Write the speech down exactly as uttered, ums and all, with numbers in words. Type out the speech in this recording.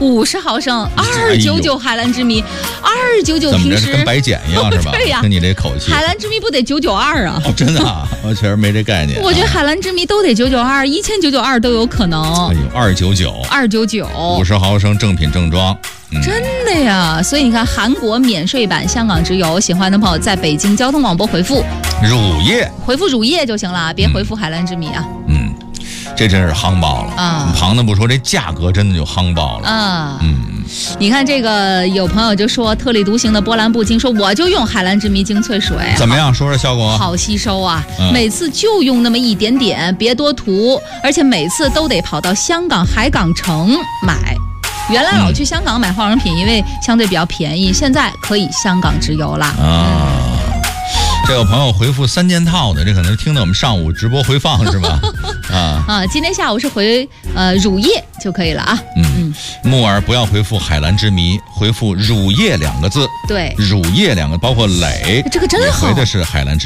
五十毫升，二九九海蓝之谜，二九九平时跟白碱一样是吧？ 对呀， 跟你这口气， 海蓝之谜不得九九二啊？ 哦，真的啊，我确实没这概念。 我觉得海蓝之谜都得九九二，一千九九二都有可能。 哎呦，二九九， 二九九， 五十毫升正品正装。嗯、 真的呀，所以你看，韩国免税版香港直邮，喜欢的朋友在北京交通广播回复乳业， 回复乳业就行了，别回复海蓝之谜啊。 嗯，这真是夯爆了啊！旁的不说，这价格真的就夯爆了啊。嗯，你看这个，有朋友就说特立独行的波澜不惊，说我就用海蓝之谜精粹水， 怎么样？说说效果。 好吸收啊、嗯！每次就用那么一点点，别多涂，而且每次都得跑到香港海港城买。原来老去香港买化妆品，因为相对比较便宜，现在可以香港直邮啦。 啊，这有朋友回复三件套的，这可能是听到我们上午直播回放是吧？啊啊，今天下午是回呃乳液就可以了啊。 嗯嗯，木耳不要回复海蓝之谜，回复乳液两个字。 对， 乳液两个，包括磊， 这个真好， 回的是海蓝之谜。